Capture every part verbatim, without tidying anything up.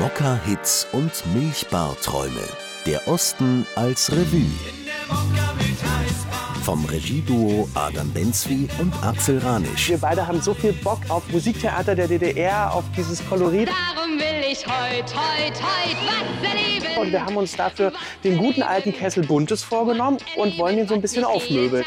Mokka-Hits und Milchbar-Träume. Der Osten als Revue. Vom Regieduo Adam Benzwi und Axel Ranisch. Wir beide haben so viel Bock auf Musiktheater der D D R, auf dieses Kolorit. Darum will ich heut, heut, heut was erleben. Und wir haben uns dafür den guten alten Kessel Buntes vorgenommen und wollen ihn so ein bisschen aufmöbeln.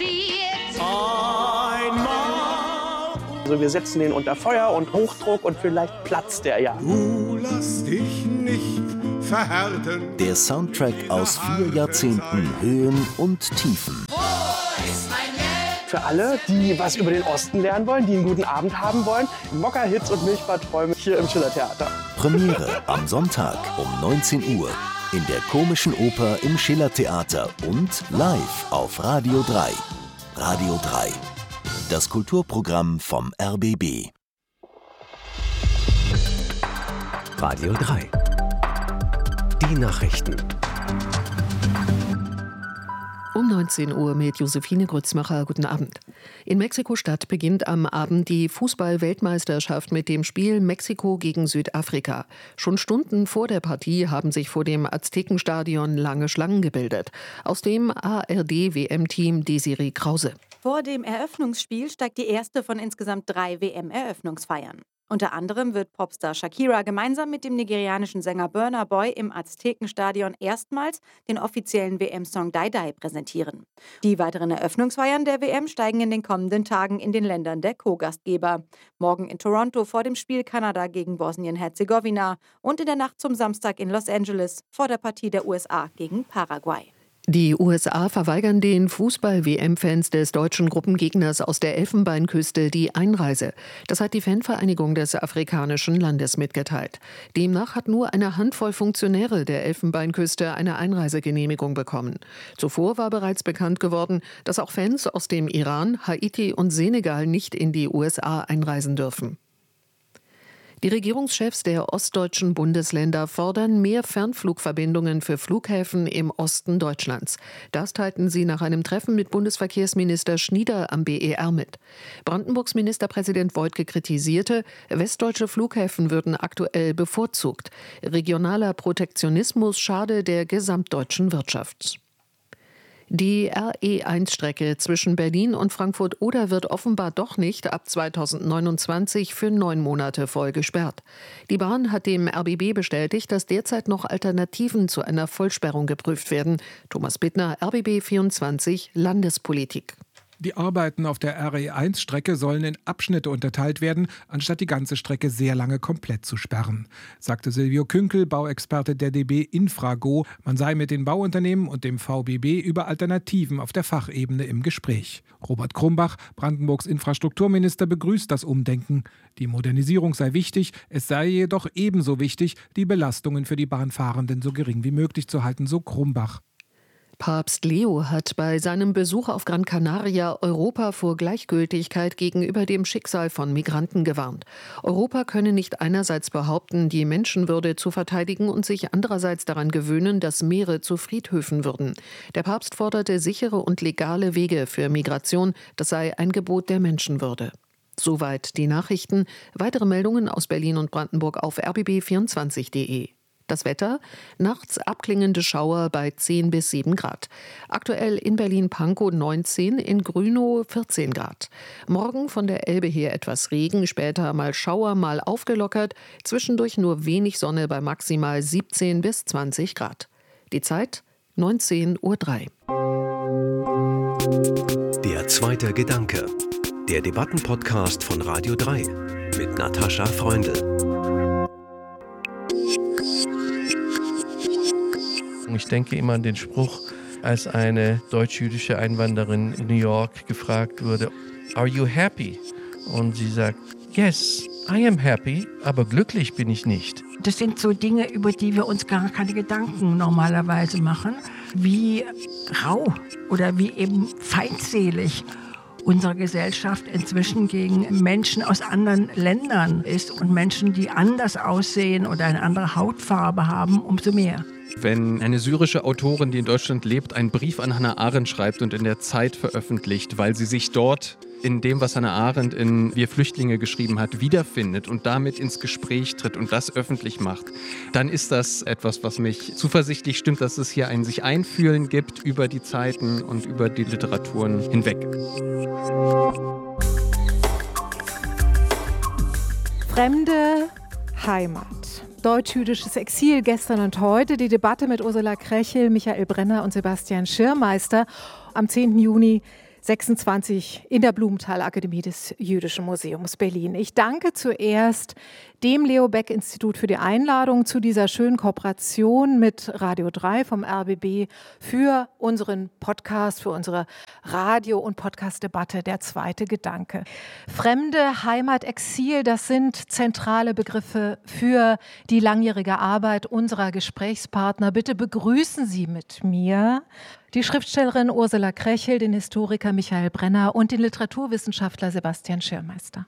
Also wir setzen den unter Feuer und Hochdruck und vielleicht platzt der ja. Du lass dich nicht verhärten. Der Soundtrack aus vier Jahrzehnten Höhen und Tiefen. Für alle, die was über den Osten lernen wollen, die einen guten Abend haben wollen, Mokka-Hits und Milchbar-Träume hier im Schillertheater. Premiere am Sonntag um neunzehn Uhr in der Komischen Oper im Schillertheater und live auf Radio drei. Radio drei. Das Kulturprogramm vom R B B. Radio drei. Die Nachrichten. Um neunzehn Uhr mit Josephine Grützmacher. Guten Abend. In Mexiko-Stadt beginnt am Abend die Fußball-Weltmeisterschaft mit dem Spiel Mexiko gegen Südafrika. Schon Stunden vor der Partie haben sich vor dem Aztekenstadion lange Schlangen gebildet. Aus dem A R D-W M-Team Desiree Krause. Vor dem Eröffnungsspiel steigt die erste von insgesamt drei W M-Eröffnungsfeiern. Unter anderem wird Popstar Shakira gemeinsam mit dem nigerianischen Sänger Burna Boy im Aztekenstadion erstmals den offiziellen W M-Song Die Die präsentieren. Die weiteren Eröffnungsfeiern der W M steigen in den kommenden Tagen in den Ländern der Co-Gastgeber. Morgen in Toronto vor dem Spiel Kanada gegen Bosnien-Herzegowina und in der Nacht zum Samstag in Los Angeles vor der Partie der U S A gegen Paraguay. Die U S A verweigern den Fußball-W M-Fans des deutschen Gruppengegners aus der Elfenbeinküste die Einreise. Das hat die Fanvereinigung des afrikanischen Landes mitgeteilt. Demnach hat nur eine Handvoll Funktionäre der Elfenbeinküste eine Einreisegenehmigung bekommen. Zuvor war bereits bekannt geworden, dass auch Fans aus dem Iran, Haiti und Senegal nicht in die U S A einreisen dürfen. Die Regierungschefs der ostdeutschen Bundesländer fordern mehr Fernflugverbindungen für Flughäfen im Osten Deutschlands. Das teilten sie nach einem Treffen mit Bundesverkehrsminister Schnieder am B E R mit. Brandenburgs Ministerpräsident Woidke kritisierte, westdeutsche Flughäfen würden aktuell bevorzugt. Regionaler Protektionismus schade der gesamtdeutschen Wirtschaft. Die R E eins Strecke zwischen Berlin und Frankfurt-Oder wird offenbar doch nicht ab zweitausendneunundzwanzig für neun Monate voll gesperrt. Die Bahn hat dem R B B bestätigt, dass derzeit noch Alternativen zu einer Vollsperrung geprüft werden. Thomas Bittner, R B B vierundzwanzig, Landespolitik. Die Arbeiten auf der R E eins Strecke sollen in Abschnitte unterteilt werden, anstatt die ganze Strecke sehr lange komplett zu sperren, sagte Silvio Künkel, Bauexperte der D B Infrago. Man sei mit den Bauunternehmen und dem V B B über Alternativen auf der Fachebene im Gespräch. Robert Krumbach, Brandenburgs Infrastrukturminister, begrüßt das Umdenken. Die Modernisierung sei wichtig, es sei jedoch ebenso wichtig, die Belastungen für die Bahnfahrenden so gering wie möglich zu halten, so Krumbach. Papst Leo hat bei seinem Besuch auf Gran Canaria Europa vor Gleichgültigkeit gegenüber dem Schicksal von Migranten gewarnt. Europa könne nicht einerseits behaupten, die Menschenwürde zu verteidigen und sich andererseits daran gewöhnen, dass Meere zu Friedhöfen würden. Der Papst forderte sichere und legale Wege für Migration, das sei ein Gebot der Menschenwürde. Soweit die Nachrichten. Weitere Meldungen aus Berlin und Brandenburg auf r b b vierundzwanzig punkt d e. Das Wetter, nachts abklingende Schauer bei zehn bis sieben Grad. Aktuell in Berlin-Pankow neunzehn, in Grünow vierzehn Grad. Morgen von der Elbe her etwas Regen, später mal Schauer, mal aufgelockert. Zwischendurch nur wenig Sonne bei maximal siebzehn bis zwanzig Grad. Die Zeit neunzehn Uhr drei. Der zweite Gedanke. Der Debattenpodcast von Radio drei mit Natascha Freundl. Ich denke immer an den Spruch, als eine deutsch-jüdische Einwanderin in New York gefragt wurde, "Are you happy?" Und sie sagt, "Yes, I am happy, aber glücklich bin ich nicht." Das sind so Dinge, über die wir uns gar keine Gedanken normalerweise machen, wie rau oder wie eben feindselig unsere Gesellschaft inzwischen gegen Menschen aus anderen Ländern ist und Menschen, die anders aussehen oder eine andere Hautfarbe haben, umso mehr. Wenn eine syrische Autorin, die in Deutschland lebt, einen Brief an Hannah Arendt schreibt und in der Zeit veröffentlicht, weil sie sich dort in dem, was Hannah Arendt in Wir Flüchtlinge geschrieben hat, wiederfindet und damit ins Gespräch tritt und das öffentlich macht, dann ist das etwas, was mich zuversichtlich stimmt, dass es hier ein sich einfühlen gibt über die Zeiten und über die Literaturen hinweg. Fremde Heimat. Deutsch-jüdisches Exil gestern und heute. Die Debatte mit Ursula Krechel, Michael Brenner und Sebastian Schirmeister am zehnten Juni sechsundzwanzig in der Blumenthal-Akademie des Jüdischen Museums Berlin. Ich danke zuerst dem Leo Beck-Institut für die Einladung zu dieser schönen Kooperation mit Radio drei vom R B B für unseren Podcast, für unsere Radio- und Podcast-Debatte Der zweite Gedanke. Fremde, Heimat, Exil, das sind zentrale Begriffe für die langjährige Arbeit unserer Gesprächspartner. Bitte begrüßen Sie mit mir die Schriftstellerin Ursula Krechel, den Historiker Michael Brenner und den Literaturwissenschaftler Sebastian Schirmeister.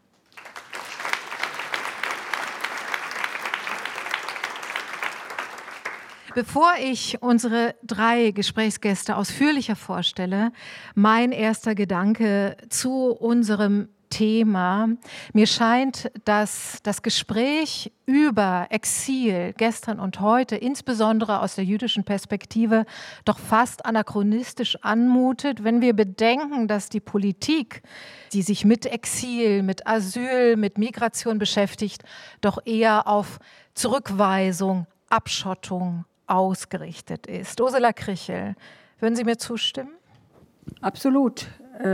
Bevor ich unsere drei Gesprächsgäste ausführlicher vorstelle, mein erster Gedanke zu unserem Thema. Mir scheint, dass das Gespräch über Exil gestern und heute, insbesondere aus der jüdischen Perspektive, doch fast anachronistisch anmutet, wenn wir bedenken, dass die Politik, die sich mit Exil, mit Asyl, mit Migration beschäftigt, doch eher auf Zurückweisung, Abschottung ausgerichtet ist. Ursula Krechel, würden Sie mir zustimmen? Absolut.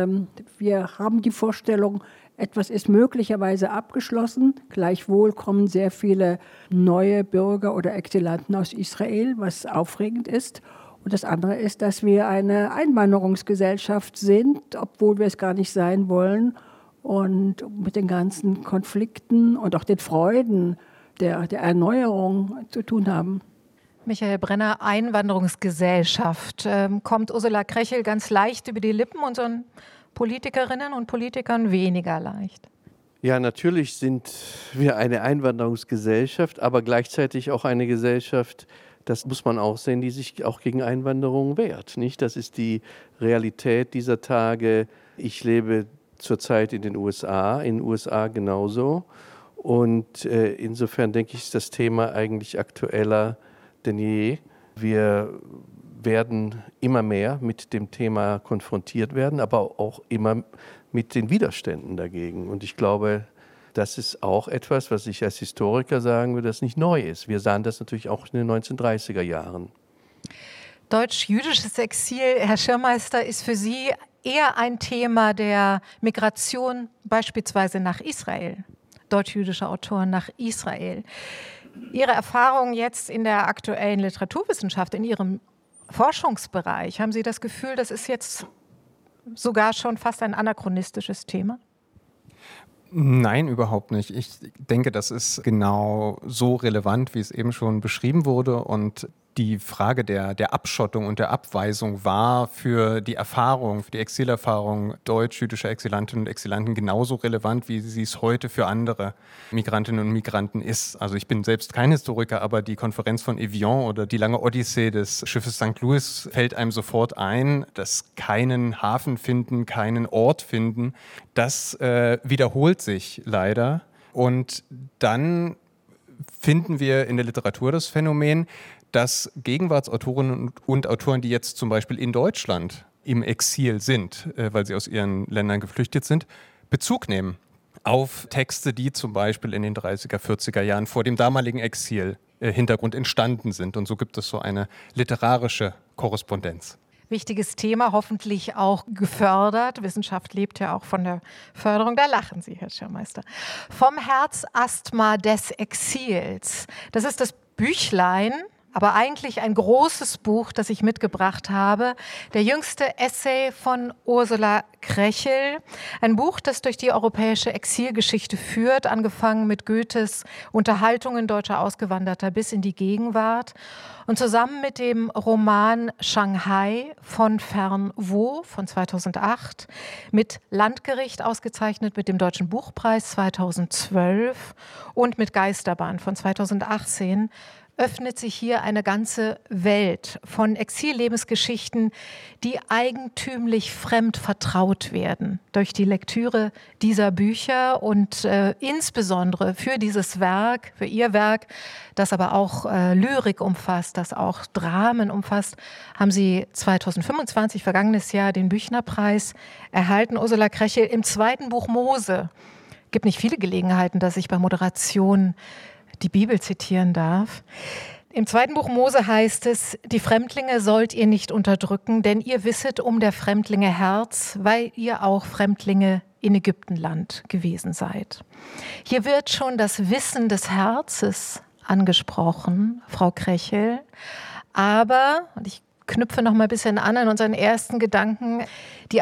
Wir haben die Vorstellung, etwas ist möglicherweise abgeschlossen. Gleichwohl kommen sehr viele neue Bürger oder Exilanten aus Israel, was aufregend ist. Und das andere ist, dass wir eine Einwanderungsgesellschaft sind, obwohl wir es gar nicht sein wollen. Und mit den ganzen Konflikten und auch den Freuden der, der Erneuerung zu tun haben. Michael Brenner, Einwanderungsgesellschaft. Ähm, kommt Ursula Krechel ganz leicht über die Lippen, unseren Politikerinnen und Politikern weniger leicht? Ja, natürlich sind wir eine Einwanderungsgesellschaft, aber gleichzeitig auch eine Gesellschaft, das muss man auch sehen, die sich auch gegen Einwanderung wehrt. Nicht? Das ist die Realität dieser Tage. Ich lebe zurzeit in den U S A, in den U S A genauso. Und äh, insofern denke ich, ist das Thema eigentlich aktueller denn je. Wir werden immer mehr mit dem Thema konfrontiert werden, aber auch immer mit den Widerständen dagegen. Und ich glaube, das ist auch etwas, was ich als Historiker sagen würde, das nicht neu ist. Wir sahen das natürlich auch in den neunzehnhundertdreißiger Jahren. Deutsch-jüdisches Exil, Herr Schirmeister, ist für Sie eher ein Thema der Migration beispielsweise nach Israel, deutsch-jüdische Autoren nach Israel. Ihre Erfahrungen jetzt in der aktuellen Literaturwissenschaft, in Ihrem Forschungsbereich, haben Sie das Gefühl, das ist jetzt sogar schon fast ein anachronistisches Thema? Nein, überhaupt nicht. Ich denke, das ist genau so relevant, wie es eben schon beschrieben wurde. Und die Frage der, der Abschottung und der Abweisung war für die Erfahrung, für die Exilerfahrung deutsch-jüdischer Exilantinnen und Exilanten genauso relevant, wie sie es heute für andere Migrantinnen und Migranten ist. Also ich bin selbst kein Historiker, aber die Konferenz von Evian oder die lange Odyssee des Schiffes Sankt Louis fällt einem sofort ein, dass keinen Hafen finden, keinen Ort finden. Das äh, wiederholt sich leider. Und dann finden wir in der Literatur das Phänomen, dass Gegenwartsautorinnen und Autoren, die jetzt zum Beispiel in Deutschland im Exil sind, äh, weil sie aus ihren Ländern geflüchtet sind, Bezug nehmen auf Texte, die zum Beispiel in den dreißiger, vierziger Jahren vor dem damaligen Exil-Hintergrund äh, entstanden sind. Und so gibt es so eine literarische Korrespondenz. Wichtiges Thema, hoffentlich auch gefördert. Wissenschaft lebt ja auch von der Förderung. Da lachen Sie, Herr Schirmeister. Vom Herzasthma des Exils. Das ist das Büchlein, aber eigentlich ein großes Buch, das ich mitgebracht habe. Der jüngste Essay von Ursula Krechel. Ein Buch, das durch die europäische Exilgeschichte führt, angefangen mit Goethes Unterhaltungen deutscher Ausgewanderter bis in die Gegenwart. Und zusammen mit dem Roman Shanghai von Fern Wo von zweitausendacht, mit Landgericht ausgezeichnet mit dem Deutschen Buchpreis zweitausendzwölf und mit Geisterbahn von zweitausendachtzehn, öffnet sich hier eine ganze Welt von Exillebensgeschichten, die eigentümlich fremd vertraut werden durch die Lektüre dieser Bücher und äh, insbesondere für dieses Werk, für ihr Werk, das aber auch äh, Lyrik umfasst, das auch Dramen umfasst, haben Sie zweitausendfünfundzwanzig, vergangenes Jahr, den Büchnerpreis erhalten. Ursula Krechel, im zweiten Buch Mose. Es gibt nicht viele Gelegenheiten, dass ich bei Moderation die Bibel zitieren darf. Im zweiten Buch Mose heißt es, die Fremdlinge sollt ihr nicht unterdrücken, denn ihr wisset um der Fremdlinge Herz, weil ihr auch Fremdlinge in Ägyptenland gewesen seid. Hier wird schon das Wissen des Herzens angesprochen, Frau Krechel. Aber, und ich knüpfe noch mal ein bisschen an an unseren ersten Gedanken, die